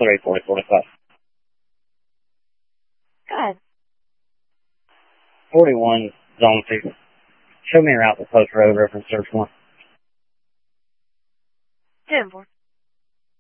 34045. Go ahead. 41 Zone 2. Show me a route to Post Road, reference search 1. 10-4.